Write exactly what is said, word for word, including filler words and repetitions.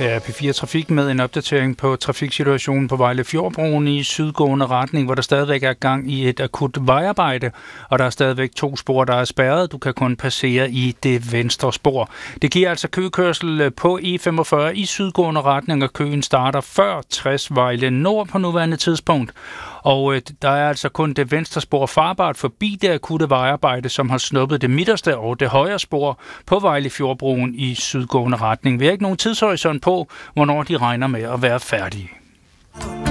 Her er P fire Trafik med en opdatering på trafiksituationen på Vejle Fjordbroen i sydgående retning, hvor der stadigvæk er gang i et akut vejarbejde, og der er stadigvæk to spor, der er spærret. Du kan kun passere i det venstre spor. Det giver altså køkørsel på E femogfyrre i sydgående retning, og køen starter før tres Vejle Nord på nuværende tidspunkt. Og øh, der er altså kun det venstre spor farbart forbi det akutte vejarbejde, som har snuppet det midterste og det højre spor på Vejle Fjordbroen i sydgående retning. Vi har ikke nogen tidshorisont på, hvornår de regner med at være færdige.